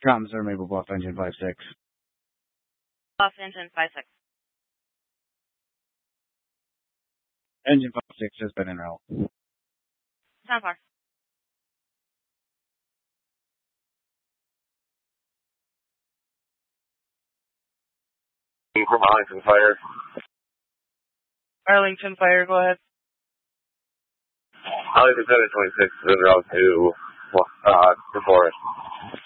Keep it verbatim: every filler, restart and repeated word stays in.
Comms are Maple Bluff, engine five six. Bluff, engine five six. Engine five six has been en route. Sound far. From Arlington Fire. Arlington Fire, go ahead. Arlington seven twenty-six is en route to, uh, the forest.